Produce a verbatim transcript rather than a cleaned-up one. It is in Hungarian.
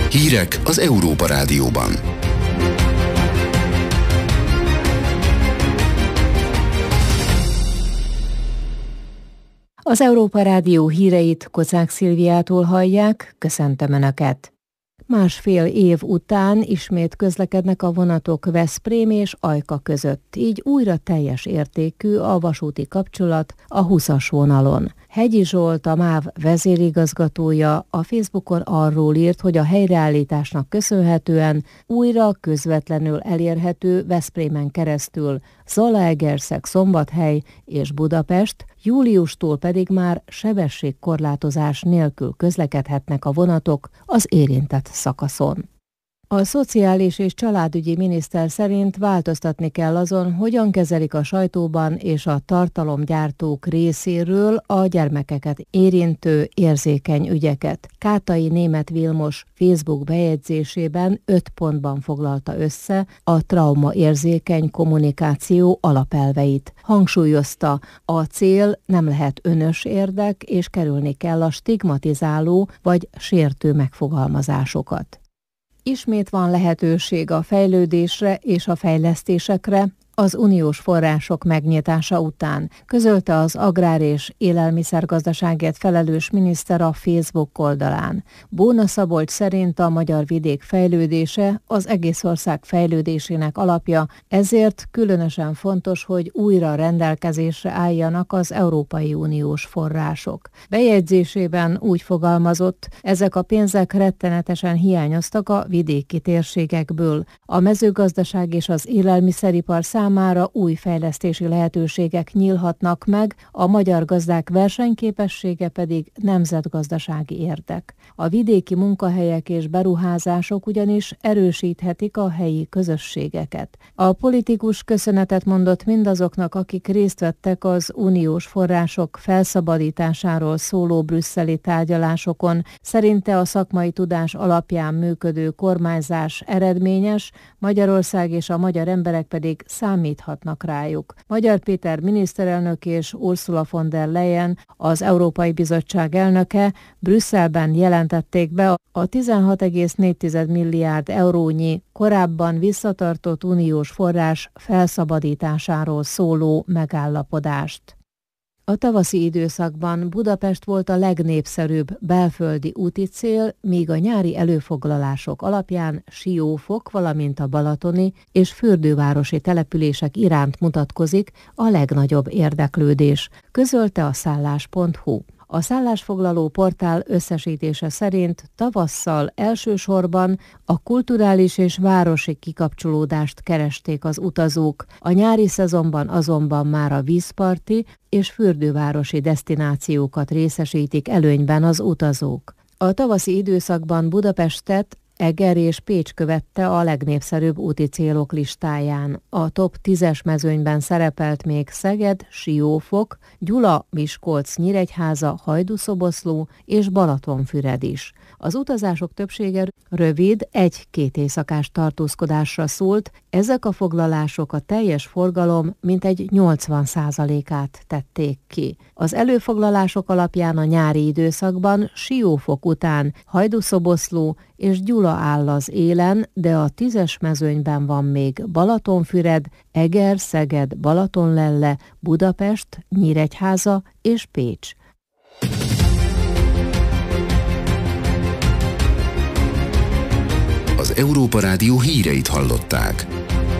Hírek az Európa Rádióban. Az Európa Rádió híreit Kozák Szilviától hallják, köszöntöm Önöket! Másfél év után ismét közlekednek a vonatok Veszprém és Ajka között, így újra teljes értékű a vasúti kapcsolat a húszas vonalon. Hegyi Zsolt, a MÁV vezérigazgatója a Facebookon arról írt, hogy a helyreállításnak köszönhetően újra közvetlenül elérhető Veszprémen keresztül Zalaegerszeg, Szombathely és Budapest, júliustól pedig már sebességkorlátozás nélkül közlekedhetnek a vonatok az érintett szakaszon. A Szociális és Családügyi Miniszter szerint változtatni kell azon, hogyan kezelik a sajtóban és a tartalomgyártók részéről a gyermekeket érintő érzékeny ügyeket. Kátai Németh Vilmos Facebook bejegyzésében öt pontban foglalta össze a traumaérzékeny kommunikáció alapelveit. Hangsúlyozta, a cél nem lehet önös érdek, és kerülni kell a stigmatizáló vagy sértő megfogalmazásokat. Ismét van lehetőség a fejlődésre és a fejlesztésekre az uniós források megnyitása után, közölte az agrár- és élelmiszergazdaságért felelős miniszter a Facebook oldalán. Bóna Szabolcs szerint a magyar vidék fejlődése az egész ország fejlődésének alapja, ezért különösen fontos, hogy újra rendelkezésre álljanak az Európai Uniós források. Bejegyzésében úgy fogalmazott, ezek a pénzek rettenetesen hiányoztak a vidéki térségekből. A mezőgazdaság és az élelmiszeripar számára új fejlesztési lehetőségek nyílhatnak meg, a magyar gazdák versenyképessége pedig nemzetgazdasági érdek. A vidéki munkahelyek és beruházások ugyanis erősíthetik a helyi közösségeket. A politikus köszönetet mondott mindazoknak, akik részt vettek az uniós források felszabadításáról szóló brüsszeli tárgyalásokon. Szerinte a szakmai tudás alapján működő kormányzás eredményes, Magyarország és a magyar emberek pedig számíthatnak rájuk. Magyar Péter miniszterelnök és Ursula von der Leyen, az Európai Bizottság elnöke Brüsszelben jelentették be a tizenhat egész négy milliárd eurónyi korábban visszatartott uniós forrás felszabadításáról szóló megállapodást. A tavaszi időszakban Budapest volt a legnépszerűbb belföldi úti cél, míg a nyári előfoglalások alapján Siófok, valamint a balatoni és fürdővárosi települések iránt mutatkozik a legnagyobb érdeklődés, közölte a szállás pont hu. A szállásfoglaló portál összesítése szerint tavasszal elsősorban a kulturális és városi kikapcsolódást keresték az utazók, a nyári szezonban azonban már a vízparti és fürdővárosi desztinációkat részesítik előnyben az utazók. A tavaszi időszakban Budapestet Eger és Pécs követte a legnépszerűbb úti célok listáján. A top tízes mezőnyben szerepelt még Szeged, Siófok, Gyula, Miskolc, Nyíregyháza, Hajdúszoboszló és Balatonfüred is. Az utazások többsége rövid, egy-két éjszakás tartózkodásra szólt, ezek a foglalások a teljes forgalom mintegy nyolcvan százalékát tették ki. Az előfoglalások alapján a nyári időszakban Siófok után Hajdúszoboszló és Gyula áll az élen, de a tízes mezőnyben van még Balatonfüred, Eger, Szeged, Balatonlelle, Budapest, Nyíregyháza és Pécs. Az Európa Rádió híreit hallották.